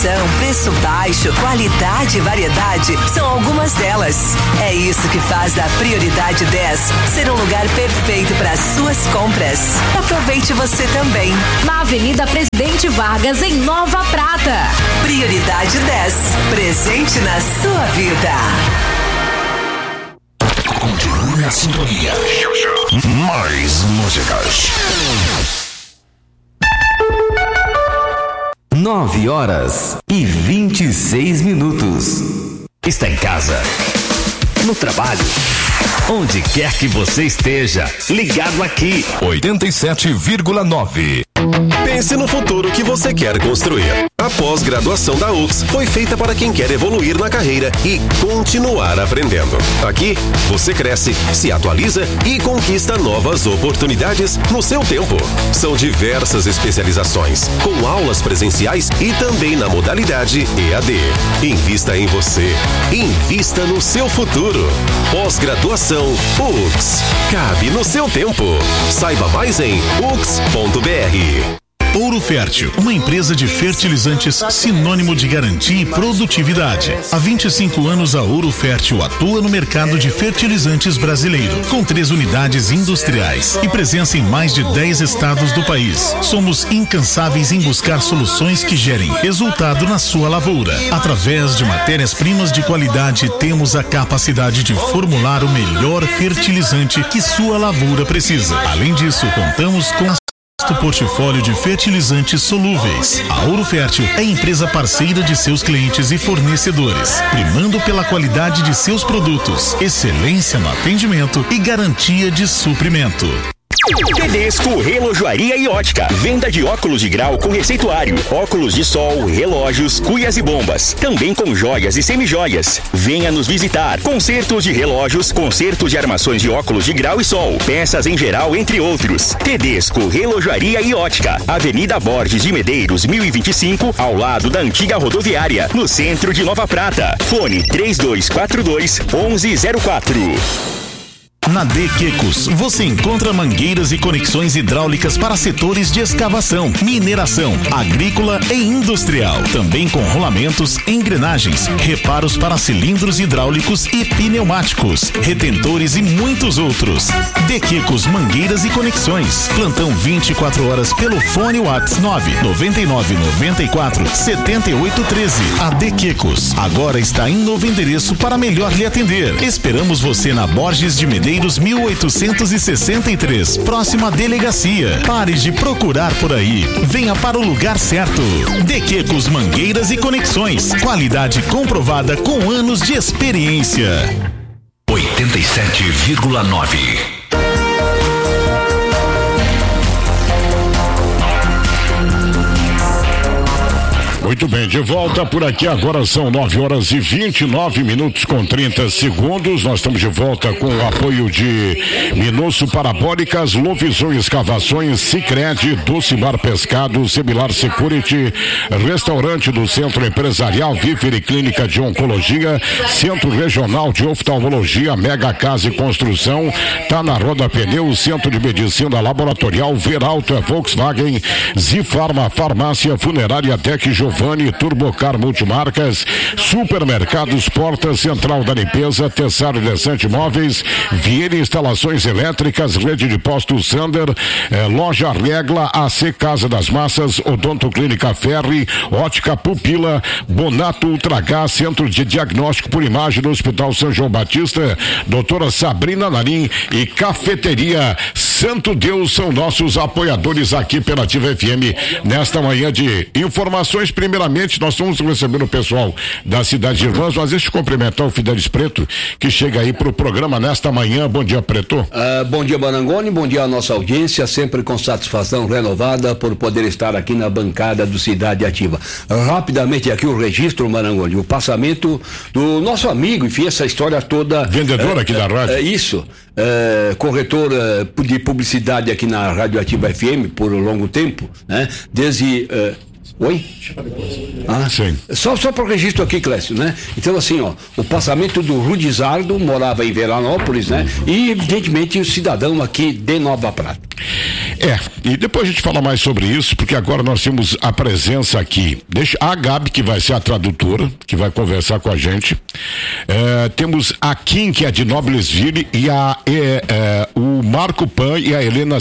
Preço baixo, qualidade e variedade são algumas delas. É isso que faz da Prioridade 10 ser um lugar perfeito para suas compras. Aproveite você também. Na Avenida Presidente Vargas, em Nova Prata. Prioridade 10, presente na sua vida. Continue na sintonia. Mais músicas. 9h26. Está em casa, no trabalho, onde quer que você esteja, ligado aqui. 87,9. Pense no futuro que você quer construir. A pós-graduação da UX foi feita para quem quer evoluir na carreira e continuar aprendendo. Aqui, você cresce, se atualiza e conquista novas oportunidades no seu tempo. São diversas especializações, com aulas presenciais e também na modalidade EAD. Invista em você. Invista no seu futuro. Pós-graduação UX. Cabe no seu tempo. Saiba mais em ux.br. Ouro Fértil, uma empresa de fertilizantes sinônimo de garantia e produtividade. Há 25 anos a Ouro Fértil atua no mercado de fertilizantes brasileiro, com 3 unidades industriais e presença em mais de 10 estados do país. Somos incansáveis em buscar soluções que gerem resultado na sua lavoura. Através de matérias-primas de qualidade, temos a capacidade de formular o melhor fertilizante que sua lavoura precisa. Além disso, contamos com portfólio de fertilizantes solúveis. A Ouro Fértil é empresa parceira de seus clientes e fornecedores, primando pela qualidade de seus produtos, excelência no atendimento e garantia de suprimento. Tedesco Relojoaria e Ótica. Venda de óculos de grau com receituário, óculos de sol, relógios, cuias e bombas. Também com joias e semijoias. Venha nos visitar. Consertos de relógios, consertos de armações de óculos de grau e sol, peças em geral, entre outros. Tedesco Relojoaria e Ótica. Avenida Borges de Medeiros, 1025, ao lado da antiga rodoviária, no centro de Nova Prata. Fone 3242-1104. Na De Quecos, você encontra mangueiras e conexões hidráulicas para setores de escavação, mineração, agrícola e industrial. Também com rolamentos, engrenagens, reparos para cilindros hidráulicos e pneumáticos, retentores e muitos outros. De Quecos Mangueiras e Conexões. Plantão 24 horas pelo fone WhatsApp 999947813. A De Quecos agora está em novo endereço para melhor lhe atender. Esperamos você na Borges de Medeiros 1863, próxima à delegacia. Pare de procurar por aí. Venha para o lugar certo. De Quecos Mangueiras e Conexões. Qualidade comprovada com anos de experiência. 87,9. Muito bem, de volta por aqui, agora são 9h29 com 30 segundos. Nós estamos de volta com o apoio de Minosso Parabólicas, Lovisão Escavações, Sicredi, Docimar Pescado, Semilar Security, Restaurante do Centro Empresarial, Vivere Clínica de Oncologia, Centro Regional de Oftalmologia, Mega Casa e Construção, tá na Roda Pneu, Centro de Medicina Laboratorial, Veralto é Volkswagen, Zifarma, Farmácia Funerária Tec Giovanni, Turbocar Multimarcas, Supermercados Porta Central da Limpeza, Tessaro Descente Móveis, Viene Instalações Elétricas, Rede de Postos Sander, Loja Regla, AC Casa das Massas, Odonto Clínica Ferri, Ótica Pupila, Bonato Ultragás, Centro de Diagnóstico por Imagem do Hospital São João Batista, Doutora Sabrina Narim e Cafeteria Santo Deus são nossos apoiadores aqui pela Ativa FM nesta manhã de informações. Primeiramente, nós estamos recebendo o pessoal da cidade de Irmãs, mas deixa eu cumprimentar o Fidelis Preto, que chega aí para o programa nesta manhã. Bom dia, Preto. Bom dia, Marangoni, bom dia à nossa audiência, sempre com satisfação renovada por poder estar aqui na bancada do Cidade Ativa. Rapidamente aqui o registro, Marangoni, o passamento do nosso amigo, enfim, essa história toda. Vendedor aqui da rádio. Isso. Corretor de publicidade aqui na Rádio Ativa FM por um longo tempo, né? Desde Oi? Sim. Só para o registro aqui, Clécio, né? Então, assim, ó, o passamento do Rudizardo morava em Veranópolis, né? E, evidentemente, o cidadão aqui de Nova Prata. E depois a gente fala mais sobre isso, porque agora nós temos a presença aqui. Deixa a Gabi, que vai ser a tradutora, que vai conversar com a gente. Temos a Kim, que é de Noblesville, e o Marco Pan e a Helena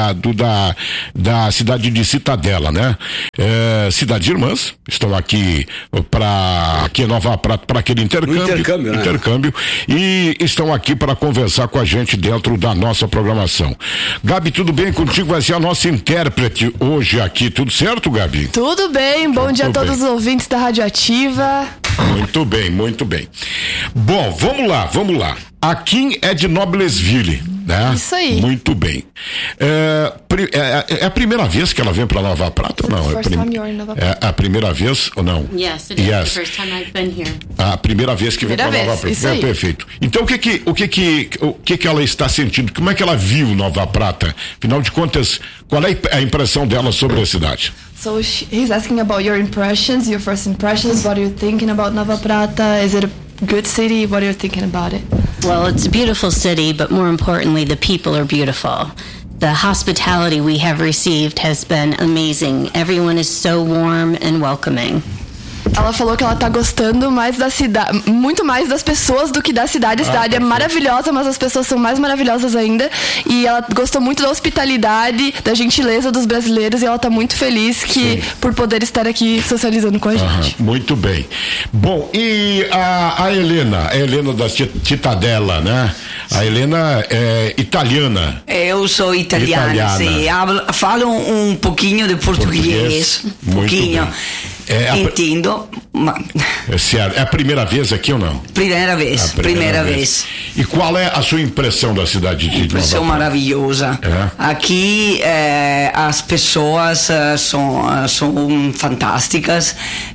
da cidade de Citadela, né? Cidades Irmãs, estão aqui em Nova Prata para aquele intercâmbio, e estão aqui para conversar com a gente dentro da nossa programação. Gabi, tudo bem contigo? Vai ser a nossa intérprete hoje aqui, tudo certo, Gabi? Tudo bem, bom dia a todos os ouvintes da Rádio Ativa. Muito bem, muito bem. Bom, vamos lá. A Kim é de Noblesville, né? Isso aí. Muito bem. É a primeira vez que ela vem para Nova Prata ou não? É a primeira vez ou não? Yes, it is the first time I've been here. A primeira vez que vem para Nova Prata. Isso aí. Perfeito. Então o que ela está sentindo? Como é que ela viu Nova Prata? Afinal de contas, qual é a impressão dela sobre a cidade? So he's asking about your impressions, your first impressions. What are you thinking about Nova Prata? Is it a good city? What are you thinking about it? Well, it's a beautiful city, but more importantly, the people are beautiful. The hospitality we have received has been amazing. Everyone is so warm and welcoming. Ela falou que ela tá gostando mais da cidade, muito mais das pessoas do que da cidade. A cidade é maravilhosa, mas as pessoas são mais maravilhosas ainda. E ela gostou muito da hospitalidade, da gentileza dos brasileiros, e ela tá muito feliz por poder estar aqui socializando com a gente. Muito bem. Bom, e a Helena da Citadela, né? A Helena é italiana. Eu sou italiana. Sim. Falo um pouquinho de português. Pouquinho. Entendo. É a primeira vez aqui ou não? Primeira vez. E qual é a sua impressão da cidade de Nova Prata? Impressão maravilhosa. Aqui as pessoas são fantásticas.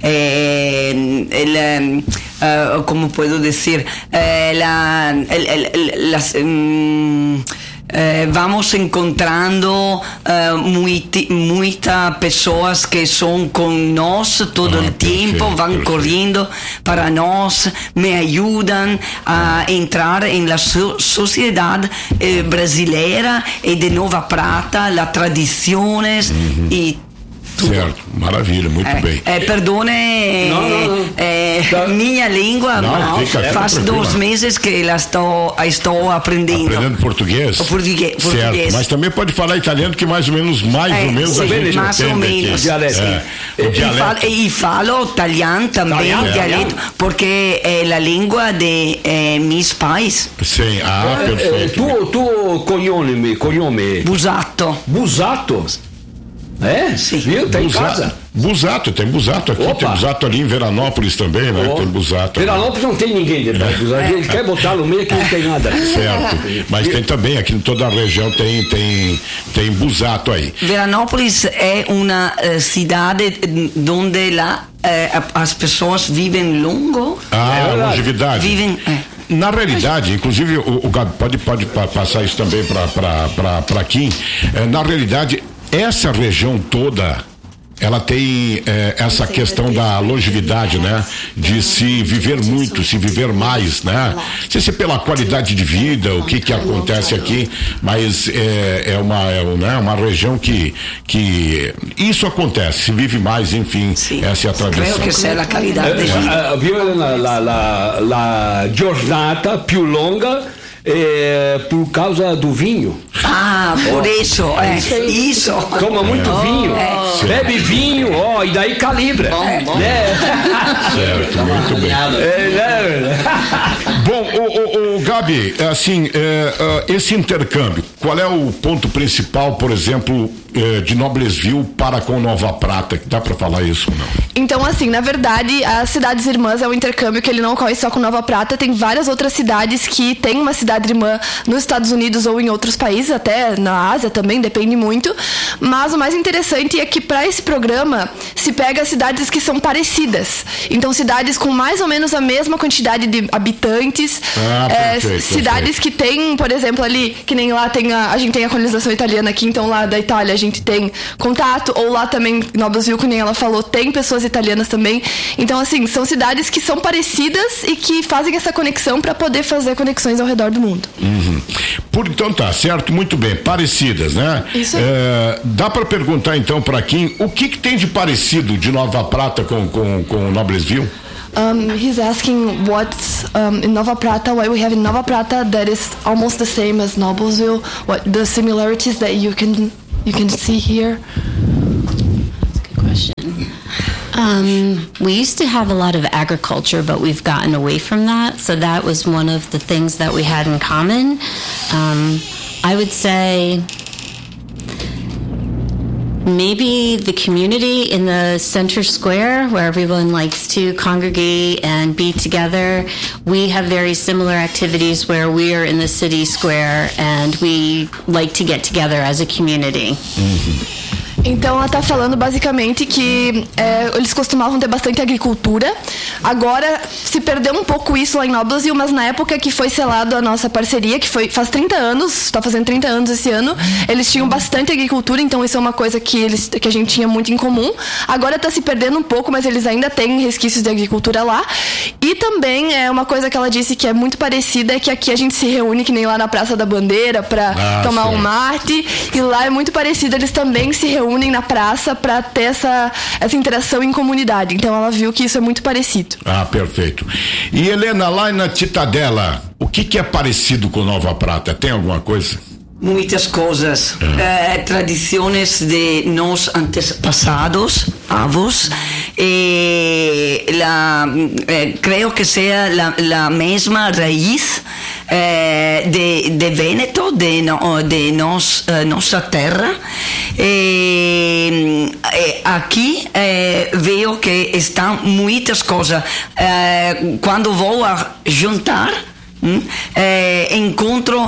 Como posso dizer? Vamos encontrando muitas pessoas que são com nós todo o tempo, vão correndo para nós, me ajudam a entrar na sociedade brasileira e de Nova Prata, as tradições e tudo. Certo, maravilha, muito bem. Perdone minha língua, faz 2 meses que estou aprendendo. Aprendendo português? Português. Certo, mas também pode falar italiano, que mais ou menos a gente mais ou menos. E falo italiano também, dialeto, porque é a língua de meus pais. Sim, perfeito. Tu cognome? Busato. Sim. Viu? Tá em casa. Busato, tem Busato aqui. Opa. Tem Busato ali em Veranópolis também, né? Tem Busato. Veranópolis não tem ninguém depois. A gente quer botar no meio que não tem nada. Certo. Mas tem também, aqui em toda a região tem Busato aí. Veranópolis é uma cidade onde as pessoas vivem longo. Longevidade. Vivem. Na realidade, inclusive o Gabi pode passar isso também para Kim. Na realidade, essa região toda, ela tem essa questão da longevidade, né? De se viver muito, se viver mais, né? Não sei se pela qualidade de vida, o que acontece aqui, mas é uma região que isso acontece, se vive mais, enfim, essa é a tradição. Creio que essa é a qualidade de vida. Viu a jornada più longa por causa do vinho. Por isso. Isso. Toma muito vinho. Bebe vinho, e daí calibra. Certo, muito bem. Bom, Gabi, assim, esse intercâmbio, qual é o ponto principal, por exemplo, de Noblesville para com Nova Prata? Dá para falar isso ou não? Então, assim, na verdade, as Cidades Irmãs é um intercâmbio que ele não ocorre só com Nova Prata, tem várias outras cidades que tem uma cidade irmã nos Estados Unidos ou em outros países, até na Ásia também, depende muito. Mas o mais interessante é que para esse programa se pega cidades que são parecidas. Então, cidades com mais ou menos a mesma quantidade de habitantes, cidades que tem, por exemplo, ali, que nem lá a gente tem a colonização italiana aqui, então lá da Itália a gente gente tem contato, ou lá também, Noblesville, que nem ela falou, tem pessoas italianas também. Então, assim, são cidades que são parecidas e que fazem essa conexão para poder fazer conexões ao redor do mundo. Então tá, certo, muito bem, parecidas, né? Isso aí. Dá para perguntar então para Kim, o que tem de parecido de Nova Prata com Noblesville? He's asking what's in Nova Prata, what we have in Nova Prata that is almost the same as Noblesville, what the similarities that you can see here. That's a good question. We used to have a lot of agriculture, but we've gotten away from that. So that was one of the things that we had in common. I would say maybe the community in the center square where everyone likes to congregate and be together. We have very similar activities where we are in the city square and we like to get together as a community. Então ela tá falando basicamente que eles costumavam ter bastante agricultura. Agora se perdeu um pouco isso lá em Noblesville, mas na época que foi selado a nossa parceria, que foi faz 30 anos, tá fazendo 30 anos esse ano, eles tinham bastante agricultura, então isso é uma coisa que a gente tinha muito em comum. Agora tá se perdendo um pouco, mas eles ainda têm resquícios de agricultura lá. E também é uma coisa que ela disse que é muito parecida, é que aqui a gente se reúne que nem lá na Praça da Bandeira para tomar um mate, e lá é muito parecido, eles também se reúnem na praça para ter essa interação em comunidade. Então ela viu que isso é muito parecido. Perfeito. E Helena, lá na Cittadella, o que é parecido com Nova Prata? Tem alguma coisa? Muitas coisas, tradições de nós antepassados, avós, creio que seja a mesma raiz de Veneto, de nossa terra. Aqui vejo que estão muitas coisas. Quando vou a juntar, encontro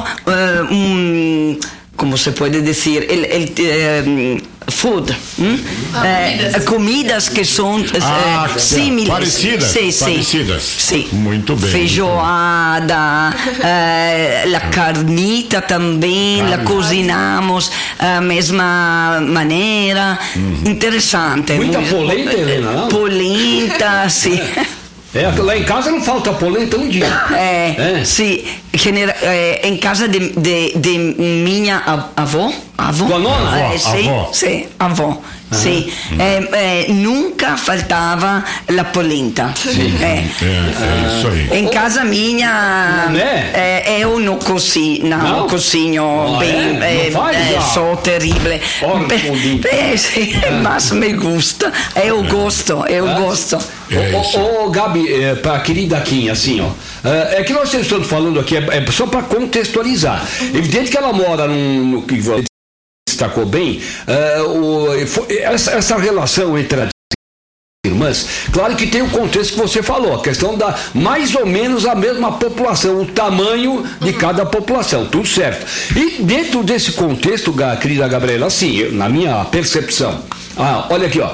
como se pode dizer food, comidas que são similares, parecidas. Sim. Muito bem. Feijoada, a carnita também, la cozinhamos a mesma maneira. Interessante. Muita polenta, Helena, não? Polenta, sim. Lá em casa não falta polenta um dia. Sim. Em casa de minha avó. Tua nona? Sim, avó. Sim. Nunca faltava a polenta. Isso aí. Em casa minha, eu não cozinho bem, sou terrível. Mas me gusta, eu gosto. Gabi, para a querida Kim, assim, ó. É que nós estamos falando aqui, é só para contextualizar. Evidente que ela mora no que você destacou bem, essa relação entre as irmãs, claro que tem o contexto que você falou, a questão da mais ou menos a mesma população, o tamanho de cada população, tudo certo. E dentro desse contexto, querida Gabriela, assim, na minha percepção, olha aqui, ó.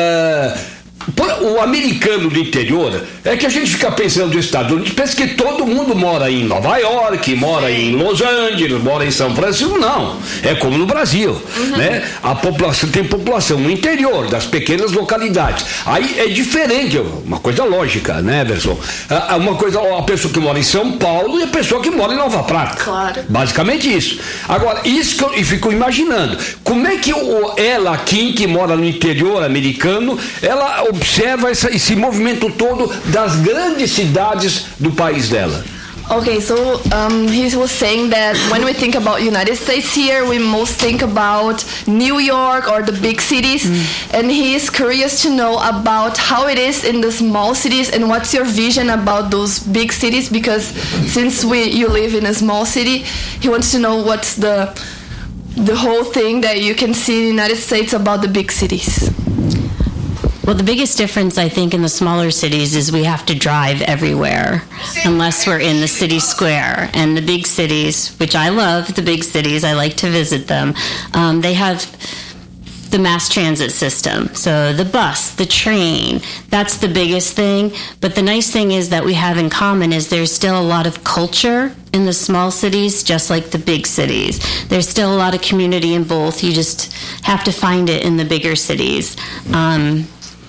O americano do interior é que a gente fica pensando nos Estados Unidos, pensa que todo mundo mora em Nova York, mora em Los Angeles, mora em São Francisco. Não, é como no Brasil, né? A população tem população no interior das pequenas localidades, aí é diferente, uma coisa lógica, né, Everson? Uma coisa, a pessoa que mora em São Paulo e a pessoa que mora em Nova Prata, claro. Basicamente isso. Agora, isso que eu fico imaginando, como é que ela, Kim, que mora no interior americano, ela observa esse movimento todo das grandes cidades do país dela. Okay, so he was saying that when we think about United States here, we most think about New York or the big cities, and he is curious to know about how it is in the small cities and what's your vision about those big cities, because since you live in a small city, he wants to know what's the whole thing that you can see in the United States about the big cities. Well, the biggest difference, I think, in the smaller cities is we have to drive everywhere unless we're in the city square. And the big cities, which I love, the big cities, I like to visit them, they have the mass transit system. So the bus, the train, that's the biggest thing. But the nice thing is that we have in common is there's still a lot of culture in the small cities, just like the big cities. There's still a lot of community in both. You just have to find it in the bigger cities. I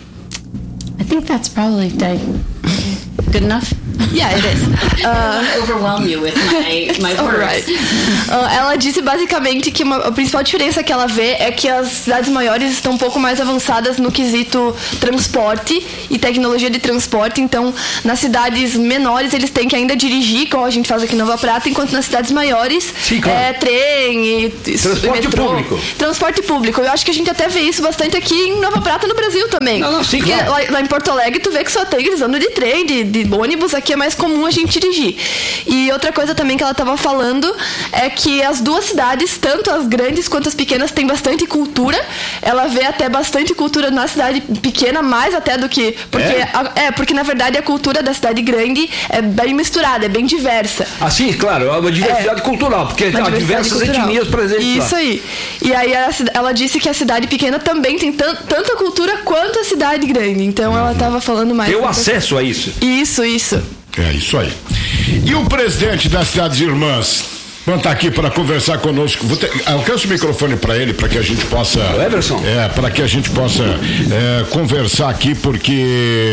think that's probably good enough. Yeah, it is. Overwhelm you with my words. Right. Ela disse basicamente que a principal diferença que ela vê é que as cidades maiores estão um pouco mais avançadas no quesito transporte e tecnologia de transporte. Então, nas cidades menores eles têm que ainda dirigir, como a gente faz aqui em Nova Prata, enquanto nas cidades maiores é trem e transporte metrô, público. Transporte público. Eu acho que a gente até vê isso bastante aqui em Nova Prata, no Brasil também. Sim, porque claro. lá em Porto Alegre tu vê que só tem eles andam de trem, de ônibus. Aqui é mais comum a gente dirigir. E outra coisa também que ela estava falando é que as duas cidades, tanto as grandes quanto as pequenas, têm bastante cultura. Ela vê até bastante cultura na cidade pequena, mais até do que... Porque na verdade a cultura da cidade grande é bem misturada, é bem diversa. Sim, claro, é uma diversidade cultural, porque há diversas etnias presentes lá. Isso aí. E aí ela disse que a cidade pequena também tem tanta cultura quanto a cidade grande. Então ela estava falando mais... Tem o acesso a isso. Isso. É isso aí. E o presidente das Cidades Irmãs? Vamos estar aqui para conversar conosco. Alcance o microfone para ele, para que a gente possa. Everson. Para que a gente possa conversar aqui, porque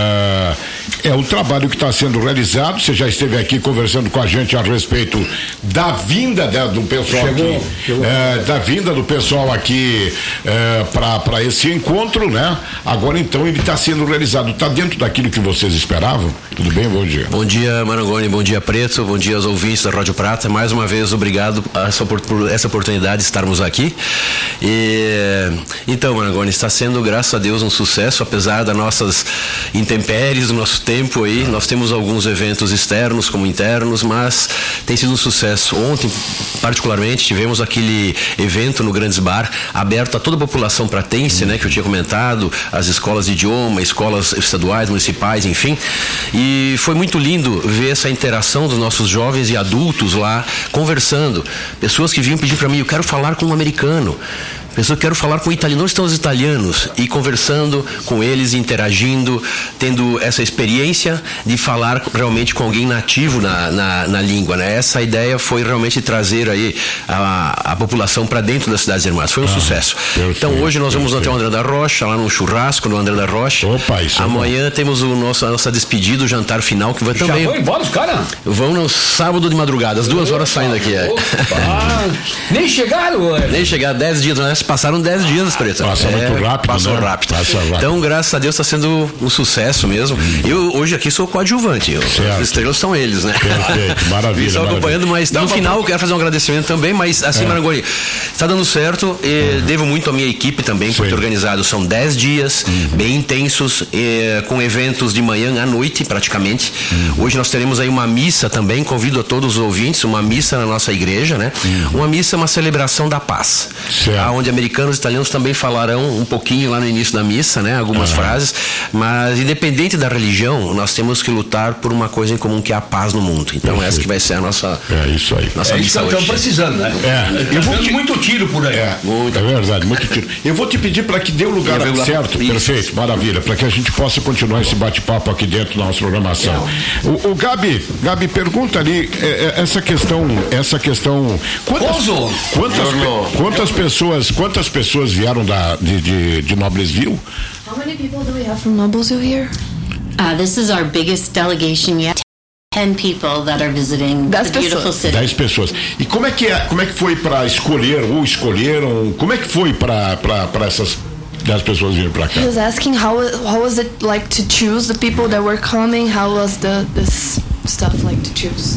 é o trabalho que está sendo realizado. Você já esteve aqui conversando com a gente a respeito da vinda do pessoal aqui, da vinda do pessoal aqui para esse encontro, né? Agora então ele está sendo realizado. Está dentro daquilo que vocês esperavam? Tudo bem? Bom dia. Bom dia, Marangoni. Bom dia, Preto. Bom dia aos ouvintes da Rádio Prata. Mais uma vez, obrigado por essa oportunidade de estarmos aqui. Então, Marangoni, está sendo, graças a Deus, um sucesso, apesar das nossas intempéries, do nosso tempo aí. Nós temos alguns eventos externos como internos, mas tem sido um sucesso. Ontem, particularmente, tivemos aquele evento no Grandes Bar, aberto a toda a população pratense, né, que eu tinha comentado, as escolas de idioma, escolas estaduais, municipais, enfim. E foi muito lindo ver essa interação dos nossos jovens e adultos lá conversando, pessoas que vinham pedir para mim, eu quero falar com um americano, pessoas que quero falar com italianos, onde estão os italianos? E conversando com eles, interagindo, tendo essa experiência de falar realmente com alguém nativo na língua, né? Essa ideia foi realmente trazer aí a população para dentro das Cidades Irmãs. Foi um sucesso. Perfeito, então hoje nós vamos até o André da Rocha, lá no churrasco no André da Rocha. Opa, isso amanhã temos a nossa despedida, o jantar final, que vai também... Já vão embora os caras? Vão no sábado de madrugada, às 2 horas saindo aqui. Nem chegaram? Nem chegaram, 10 dias, né? Passaram 10 dias, Preto. Passa muito rápido. Passou rápido. Então, graças a Deus, está sendo um sucesso mesmo. Eu hoje aqui sou coadjuvante. As estrelas são eles, né? Perfeito, maravilha. Estou acompanhando, mas no final eu quero fazer um agradecimento também, mas assim, Marangoni, está dando certo. Devo muito à minha equipe também por ter organizado. São 10 dias bem intensos, com eventos de manhã à noite, praticamente. Hoje nós teremos aí uma missa também. Convido a todos os ouvintes, uma missa na nossa igreja, né? Uma missa é uma celebração da paz. Onde americanos e italianos também falarão um pouquinho lá no início da missa, né? Algumas frases, mas independente da religião, nós temos que lutar por uma coisa em comum, que é a paz no mundo. Então essa que vai ser a nossa isso aí. Nossa missa hoje. Estamos precisando, né? Eu vou muito tiro por aí. É verdade, muito tiro. Eu vou te pedir para que dê o lugar certo. Isso. Perfeito, maravilha, para que a gente possa continuar esse bate-papo aqui dentro da nossa programação. O Gabi, pergunta ali essa questão. Quantas pessoas vieram de Noblesville? How many people do we have from Noblesville here? This is our biggest delegation yet. 10 people that are visiting the beautiful city. 10 pessoas. E como é que foi para escolheram? Como é que foi para essas 10 pessoas virem para cá? He was asking how was it like to choose the people that were coming? How was this stuff like to choose?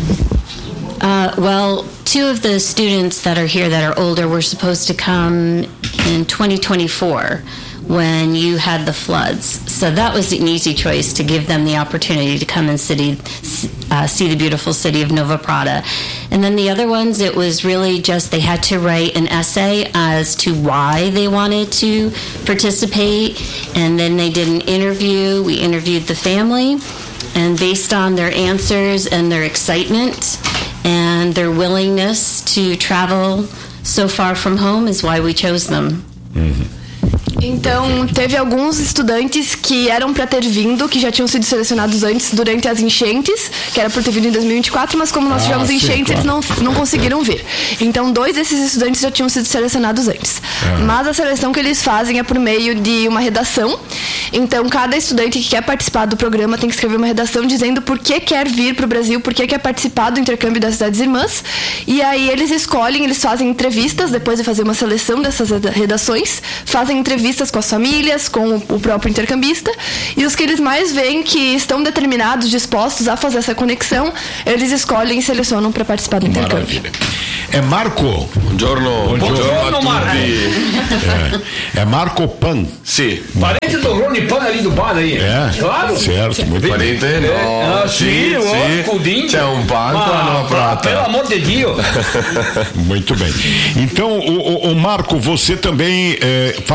Well, 2 of the students that are here that are older were supposed to come in 2024 when you had the floods. So that was an easy choice to give them the opportunity to come and see the beautiful city of Nova Prata. And then the other ones, it was really just they had to write an essay as to why they wanted to participate. And then they did an interview. We interviewed the family. And based on their answers and their excitement and their willingness to travel so far from home is why we chose them. Então, teve alguns estudantes que eram para ter vindo, que já tinham sido selecionados antes durante as enchentes, que era para ter vindo em 2024, mas como nós tivemos enchentes, eles não conseguiram vir. Então, 2 desses estudantes já tinham sido selecionados antes. Mas a seleção que eles fazem é por meio de uma redação. Então, cada estudante que quer participar do programa tem que escrever uma redação dizendo por que quer vir para o Brasil, por que quer participar do intercâmbio das cidades irmãs. E aí eles escolhem, eles fazem entrevistas, depois de fazer uma seleção dessas redações, fazem entrevistas com as famílias, com o próprio intercambista, e os que eles mais veem que estão determinados, dispostos a fazer essa conexão, eles escolhem e selecionam para participar do intercâmbio. Maravilha. É Marco. Buongiorno, Marco. É Marco Pan. Sim. Parente do Rony Pan ali do bar aí. Claro. Certo, muito bem. Parente no. Sì, Cudinho. C'è un pan con una prata. Pelo amor de Dio. Muito bem. Então, o Marco, você também